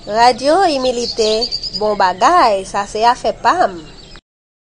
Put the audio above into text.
Radio imilite, bon bagay, sa se a fe pam.